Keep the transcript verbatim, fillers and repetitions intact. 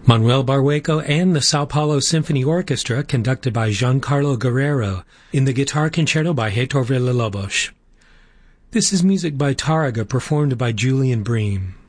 Manuel Barrueco and the Sao Paulo Symphony Orchestra, conducted by Giancarlo Guerrero, in the Guitar Concerto by Heitor Villa-Lobos. This is music by Tárrega, performed by Julian Bream.